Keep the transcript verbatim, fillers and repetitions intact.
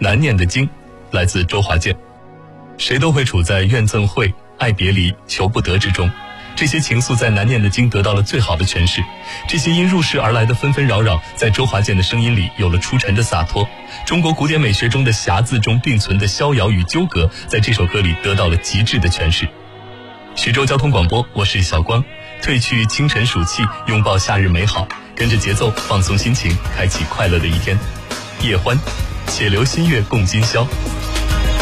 难念的经，来自周华健。谁都会处在怨憎会、爱别离、求不得之中，这些情愫在难念的经得到了最好的诠释。这些因入世而来的纷纷扰扰，在周华健的声音里有了出尘的洒脱。中国古典美学中的匣字中并存的逍遥与纠葛，在这首歌里得到了极致的诠释。徐州交通广播，我是小光，褪去清晨暑气，拥抱夏日美好，跟着节奏放松心情，开启快乐的一天。夜欢，且留新月共今宵。